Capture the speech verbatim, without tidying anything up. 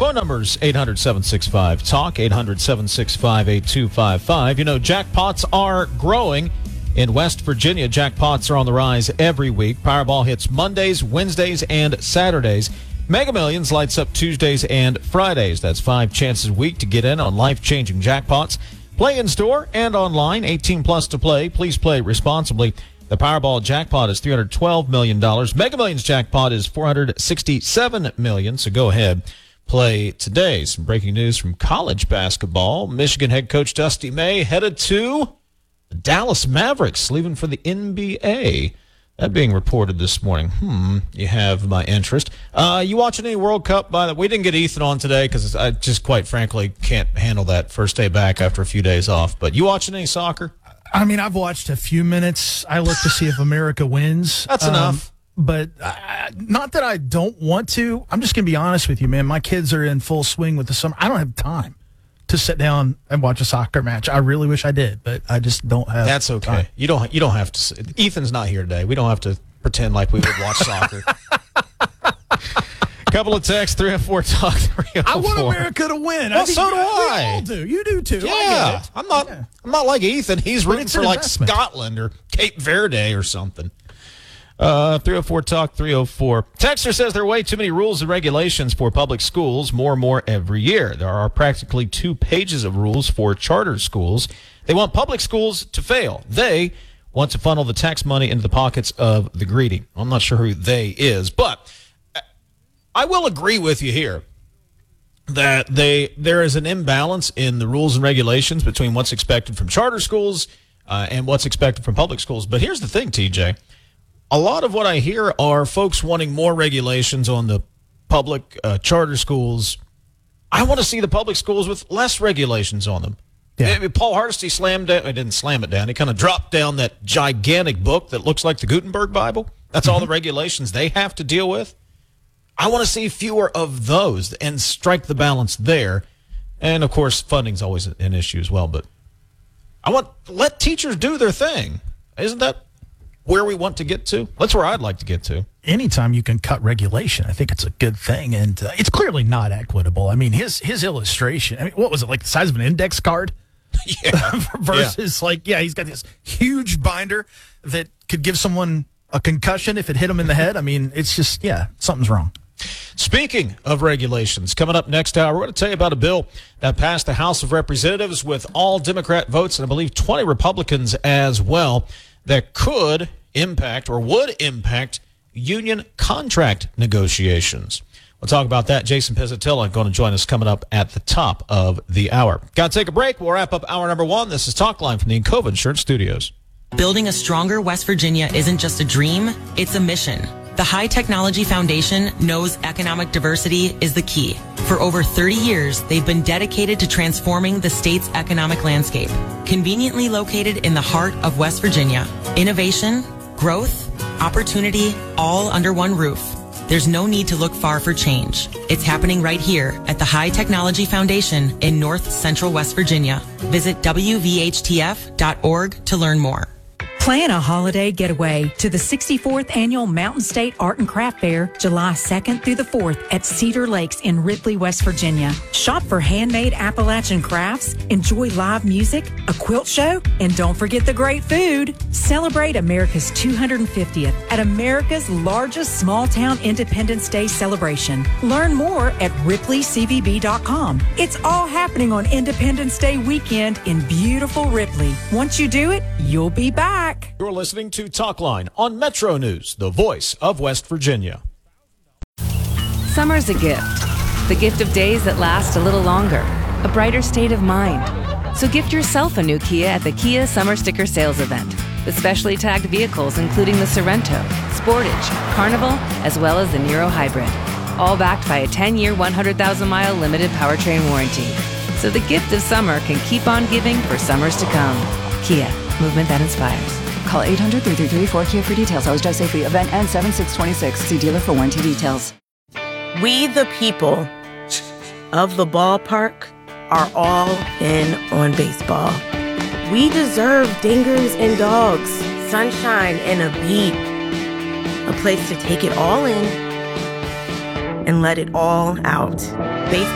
Phone numbers eight hundred, seven six five, talk, eight hundred, seven six five, eight two five five. You know, jackpots are growing. In West Virginia, jackpots are on the rise every week. Powerball hits Mondays, Wednesdays, and Saturdays. Mega Millions lights up Tuesdays and Fridays. That's five chances a week to get in on life-changing jackpots. Play in store and online, eighteen plus to play. Please play responsibly. The Powerball jackpot is three hundred twelve million dollars. Mega Millions jackpot is four hundred sixty-seven million dollars. So go ahead, play today. Some breaking news from college basketball. Michigan head coach Dusty May headed to the Dallas Mavericks, leaving for the N B A. That being reported this morning. Hmm, you have my interest. Uh, you watching any World Cup? By the way, we didn't get Ethan on today because I just quite frankly can't handle that first day back after a few days off. But you watching any soccer? I mean, I've watched a few minutes. I look to see if America wins. That's um, enough. But uh, not that I don't want to. I'm just going to be honest with you, man. My kids are in full swing with the summer. I don't have time to sit down and watch a soccer match. I really wish I did, but I just don't have That's okay. time. You don't you don't have to. Ethan's not here today. We don't have to pretend like we would watch soccer. Couple of texts, three oh four talk three oh four. I want America to win. Well, I think so do we I. all do. You do too. Yeah, I get it. I'm not. Yeah. I'm not like Ethan. He's But rooting it's for an like investment. Scotland or Cape Verde or something. Uh, three oh four talk three oh four. Texter says there are way too many rules and regulations for public schools, more and more every year. There are practically two pages of rules for charter schools. They want public schools to fail. They want to funnel the tax money into the pockets of the greedy. I'm not sure who they is, but I will agree with you here that they there is an imbalance in the rules and regulations between what's expected from charter schools uh, and what's expected from public schools. But here's the thing, T J. A lot of what I hear are folks wanting more regulations on the public uh, charter schools. I want to see the public schools with less regulations on them. Yeah. I mean, Paul Hardesty slammed it. I didn't slam it down. He kind of dropped down that gigantic book that looks like the Gutenberg Bible. That's all the regulations they have to deal with. I want to see fewer of those and strike the balance there. And, of course, funding's always an issue as well. But I want let teachers do their thing. Isn't that where we want to get to? That's where I'd like to get to. Anytime you can cut regulation, I think it's a good thing. And uh, it's clearly not equitable. I mean, his his illustration, I mean, what was it, like the size of an index card? Yeah. Versus, yeah. like, yeah, he's got this huge binder that could give someone a concussion if it hit him in the head. I mean, it's just, yeah, something's wrong. Speaking of regulations, coming up next hour, we're going to tell you about a bill that passed the House of Representatives with all Democrat votes and I believe twenty Republicans as well that could impact or would impact union contract negotiations. We'll talk about that. Jason Pizzatilla going to join us coming up at the top of the hour. Got to take a break. We'll wrap up hour number one. This is Talk Line from the Encova Insurance Studios. Building a stronger West Virginia isn't just a dream, it's a mission. The High Technology Foundation knows economic diversity is the key. For over thirty years, they've been dedicated to transforming the state's economic landscape. Conveniently located in the heart of West Virginia, innovation, growth, opportunity, all under one roof. There's no need to look far for change. It's happening right here at the High Technology Foundation in North Central West Virginia. Visit W V H T F dot org to learn more. Plan a holiday getaway to the sixty-fourth Annual Mountain State Art and Craft Fair, July second through the fourth at Cedar Lakes in Ripley, West Virginia. Shop for handmade Appalachian crafts, enjoy live music, a quilt show, and don't forget the great food. Celebrate America's two hundred fiftieth at America's largest small-town Independence Day celebration. Learn more at ripley c v b dot com. It's all happening on Independence Day weekend in beautiful Ripley. Once you do it, you'll be back. You're listening to Talk Line on Metro News, the voice of West Virginia. Summer's a gift. The gift of days that last a little longer. A brighter state of mind. So gift yourself a new Kia at the Kia Summer Sticker Sales Event. With specially tagged vehicles including the Sorrento, Sportage, Carnival, as well as the Niro Hybrid. All backed by a ten-year, one hundred thousand mile limited powertrain warranty. So the gift of summer can keep on giving for summers to come. Kia, movement that inspires. Call eight hundred, three three three, four K I A for details. Always drive safely. Event ends seven six twenty-six. See dealer for warranty details. We, the people of the ballpark, are all in on baseball. We deserve dingers and dogs, sunshine and a beat. A place to take it all in and let it all out. Baseball